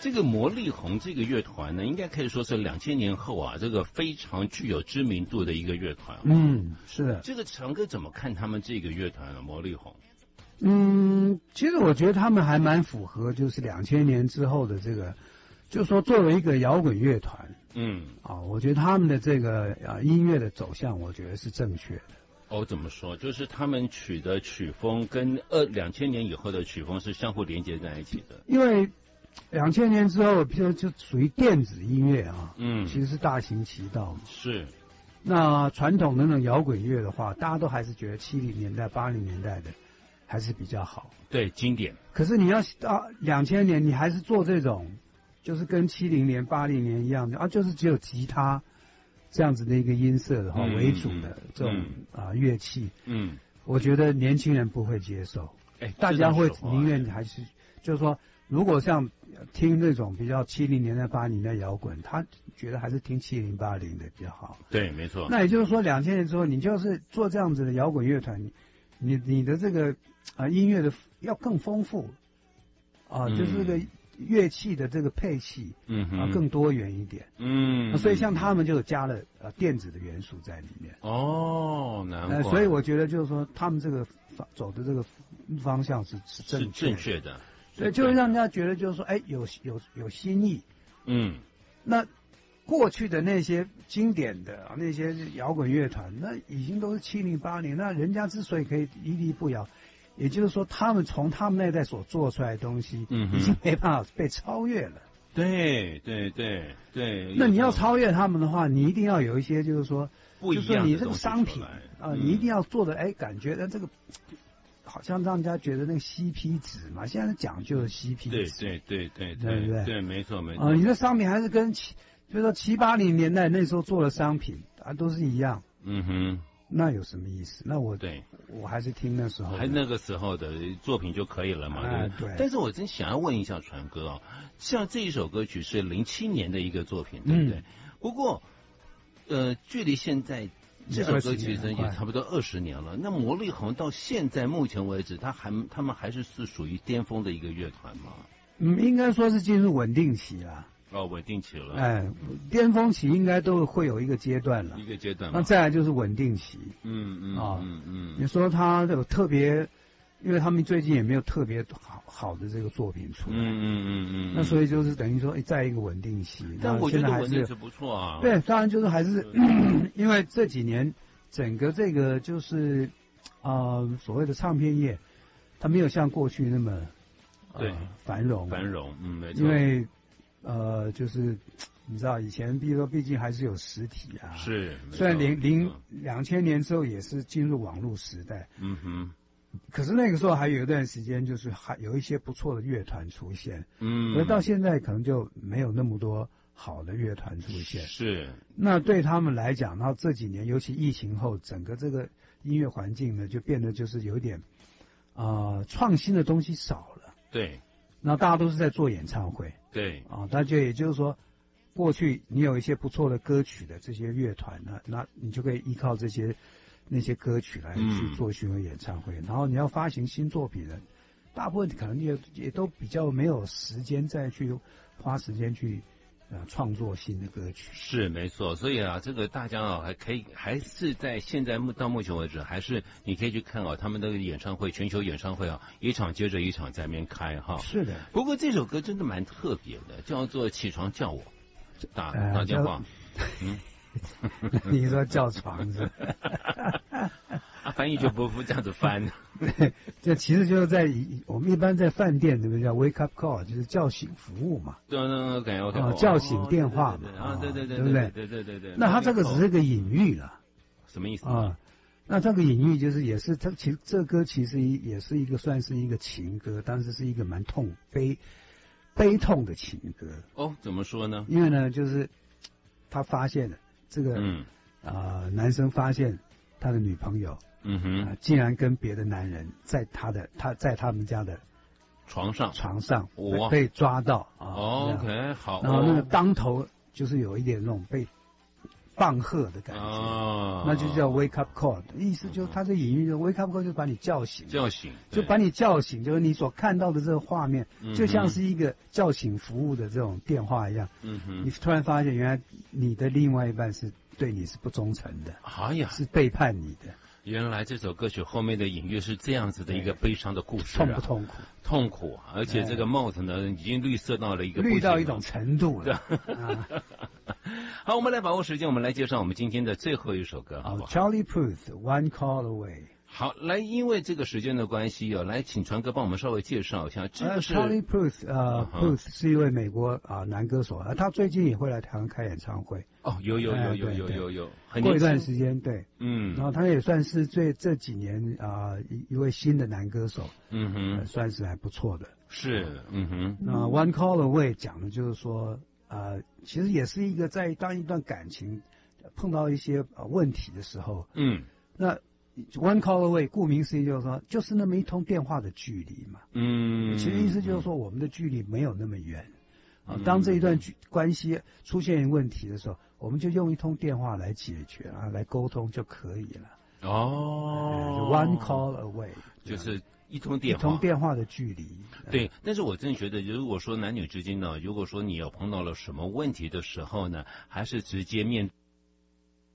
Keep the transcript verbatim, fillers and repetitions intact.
这个魔力红这个乐团呢，应该可以说是两千年后啊，这个非常具有知名度的一个乐团。 嗯，是的。 这个强哥怎么看他们这个乐团啊？魔力红。 嗯，其实我觉得他们还蛮符合，就是两千年之后的这个，就是说作为一个摇滚乐团， 嗯， 啊，我觉得他们的这个啊音乐的走向，我觉得是正确的。 哦，怎么说？就是他们取的曲风跟二两千年以后的曲风是相互连接在一起的。 因为两千年之后，就就属于电子音乐啊， 嗯， 其实是大行其道。 是。 那传统的那种摇滚乐的话，大家都还是觉得七零年代、八零年代的还是比较好。 对，经典。 可是你要到两千年，你还是做这种，就是跟七零年、八零年一样的啊，就是只有吉他这样子的一个音色的话、嗯、为主的这种、嗯、啊乐器。嗯，我觉得年轻人不会接受。哎，大家会宁愿还是就是说，如果像听那种比较七零年代、八零年代摇滚，他觉得还是听七零八零的比较好。 对，没错。 那也就是说，两千年之后，你就是做这样子的摇滚乐团，你你你的这个啊音乐的要更丰富啊，嗯、就是这个乐器的这个配器，嗯啊更多元一点，嗯，所以像他们就加了呃电子的元素在里面。 哦，难怪。 呃，所以我觉得就是说，他们这个走的这个方向是是正是正确的。 对，就会让人家觉得就是说，哎，有有有新意。嗯，那过去的那些经典的啊，那些摇滚乐团，那已经都是七零八零，那人家之所以可以屹立不摇，也就是说，他们从他们那代所做出来的东西，嗯，已经没办法被超越了。 对对对对。 那你要超越他们的话，你一定要有一些就是说， 不一样的就是你这个商品啊、 呃，你一定要做的，哎，感觉的这个。好像让人家觉得那个 C P 值嘛，现在讲究的 C P 值， 对对对对对不对？ 对，没错没错。 啊、呃，你的商品还是跟七，就是说七八零年代那时候做的商品啊，都是一样。嗯哼，那有什么意思？那我对， 我还是听那时候， 还那个时候的作品就可以了嘛。 啊、 对, 对。 但是我真想要问一下传哥啊，像这一首歌曲是零七年的一个作品，对不对？嗯、不过，呃，距离现在。这首歌其实也差不多二十年了。那魔力红到现在目前为止，他还他们还是是属于巅峰的一个乐团吗？ 嗯，应该说是进入稳定期了。 哦，稳定期了。 哎，巅峰期应该都会有一个阶段了。 一个阶段。 那再来就是稳定期。 嗯嗯啊嗯嗯。 你说他有特别，因为他们最近也没有特别好好的这个作品出来。嗯嗯嗯嗯。那所以就是等于说，在一个稳定期。 但我觉得稳定是不错啊。 对，当然就是还是因为这几年整个这个就是啊、呃、所谓的唱片业，它没有像过去那么对、 呃、繁荣繁荣，嗯，没错。 因为呃就是你知道以前，比如说毕竟还是有实体啊， 是。 虽然零零两千年之后也是进入网络时代，嗯哼。可是那个时候还有一段时间，就是还有一些不错的乐团出现，嗯，而到现在可能就没有那么多好的乐团出现。 是。 那对他们来讲，然后这几年，尤其疫情后，整个这个音乐环境呢，就变得就是有一点啊、呃、创新的东西少了。 对。 那大家都是在做演唱会。 对。 啊，那就也就是说，过去你有一些不错的歌曲的这些乐团呢，那你就可以依靠这些。那些歌曲来去做巡回演唱会，嗯、然后你要发行新作品的，大部分可能也也都比较没有时间再去花时间去呃创作新的歌曲。 是没错，所以啊，这个大家啊还可以还是在现在到目前为止，还是你可以去看啊他们的演唱会，全球演唱会啊，一场接着一场在那边开哈。 是的。 不过这首歌真的蛮特别的，叫做《起床叫我》，打打电话， 呃、嗯。你说叫床是啊，翻译就不不这样子翻。 对，这其实就是在我们一般在饭店，对不对？叫 wake up call， 就是叫醒服务嘛。 对对对 ，OK OK。 叫醒电话嘛。 啊，对对对， 对不对？ 对对对对。 那他这个只是个隐喻了。 什么意思啊？那这个隐喻就是也是他其实这歌其实也是一个算是一个情歌，但是是一个蛮痛悲悲痛的情歌。 哦，怎么说呢？ 因为呢，就是他发现了。这个嗯啊、呃，男生发现他的女朋友嗯哼、呃，竟然跟别的男人在他的他在他们家的床上床上被抓到啊。 哦、OK 好， 然后那个当头就是有一点那种被放鹤的感觉， 哦， 那就叫 wake up call， 意思就是它的隐喻就 wake up call 就把你叫醒， 叫醒， 就把你叫醒，就是你所看到的这个画面， 嗯、 就像是一个叫醒服务的这种电话一样。嗯哼，你突然发现原来你的另外一半是对你是不忠诚的， 哎呀， 是背叛你的。 原来这首歌曲后面的隐喻是这样子的一个悲伤的故事、啊， 痛不痛苦？ 痛苦，而且这个帽子呢，已经绿色到了一个绿到一种程度了。 啊、好，我们来把握时间，我们来介绍我们今天的最后一首歌，好不好 ？Charlie Puth One Call Away。 好，来，因为这个时间的关系啊，来，请传哥帮我们稍微介绍一下，这个是、 uh, Charlie Puth， 呃、uh, ，Puth 是一位美国啊、呃、男歌手，啊，他最近也会来台湾开演唱会。 哦，有有有有有有有，很过一段时间，对， 嗯， 然后他也算是最这几年啊、呃、一一位新的男歌手， 嗯哼、 呃，算是还不错的。 是，嗯哼。 那 One Call Away 讲的就是说，呃，其实也是一个在当一段感情碰到一些呃问题的时候， 嗯， 那。One call away， 顾名思义就是说，就是那么一通电话的距离嘛。 嗯， 其实意思就是说，我们的距离没有那么远。啊，当这一段关系出现问题的时候，我们就用一通电话来解决啊，来沟通就可以了。 哦、 呃、，One call away， 就是一通电话， 一通电话的距离。 对，但是我真的觉得，如果说男女之间呢，如果说你有碰到了什么问题的时候呢，还是直接面